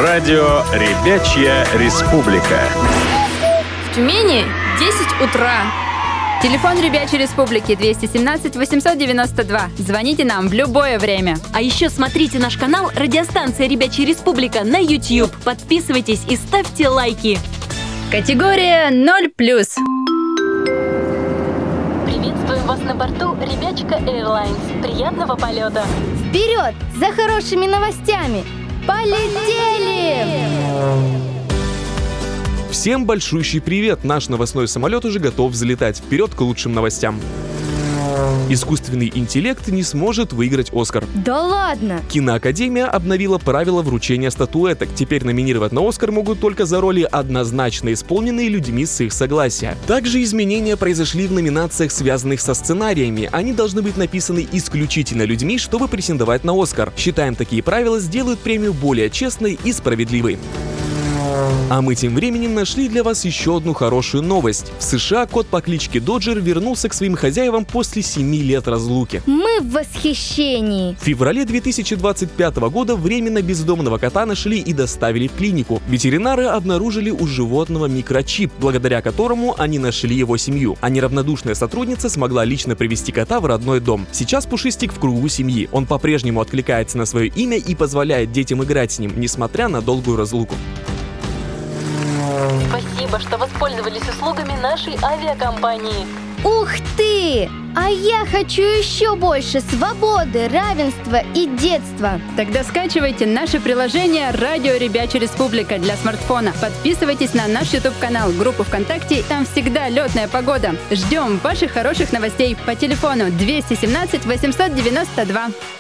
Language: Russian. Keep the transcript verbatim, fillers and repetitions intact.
Радио «Ребячья республика». В Тюмени десять утра. Телефон Ребячей Республики двести семнадцать восемьсот девяносто два. Звоните нам в любое время. А еще смотрите наш канал «Радиостанция Ребячая Республика» на YouTube. Подписывайтесь и ставьте лайки. Категория ноль плюс. Приветствуем вас на борту Ребячка Airlines. Приятного полета. Вперед за хорошими новостями! Полетели! Всем большущий привет! Наш новостной самолет уже готов взлетать. Вперед к лучшим новостям. Искусственный интеллект не сможет выиграть «Оскар». Да ладно! Киноакадемия обновила правила вручения статуэток. Теперь номинировать на «Оскар» могут только за роли, однозначно исполненные людьми с их согласия. Также изменения произошли в номинациях, связанных со сценариями. Они должны быть написаны исключительно людьми, чтобы претендовать на «Оскар». Считаем, такие правила сделают премию более честной и справедливой. А мы тем временем нашли для вас еще одну хорошую новость. В США кот по кличке Доджер вернулся к своим хозяевам после семи лет разлуки. Мы в восхищении! В феврале две тысячи двадцать пятого года временно бездомного кота нашли и доставили в клинику. Ветеринары обнаружили у животного микрочип, благодаря которому они нашли его семью. А неравнодушная сотрудница смогла лично привести кота в родной дом. Сейчас Пушистик в кругу семьи. Он по-прежнему откликается на свое имя и позволяет детям играть с ним, несмотря на долгую разлуку. Спасибо, что воспользовались услугами нашей авиакомпании. Ух ты! А я хочу еще больше свободы, равенства и детства. Тогда скачивайте наше приложение «Радио Ребячая Республика» для смартфона. Подписывайтесь на наш YouTube-канал, группу ВКонтакте. Там всегда летная погода. Ждем ваших хороших новостей по телефону двести семнадцать восемьсот девяносто два.